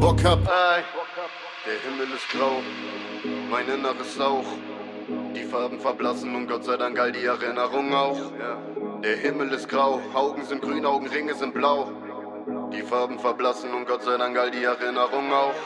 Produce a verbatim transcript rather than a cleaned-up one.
Bock hab. Ey. Der Himmel ist grau, mein Inneres auch. Die Farben verblassen und Gott sei Dank all die Erinnerungen auch. Der Himmel ist grau, Augen sind grün, Augenringe sind blau. Die Farben verblassen und Gott sei Dank all die Erinnerungen auch.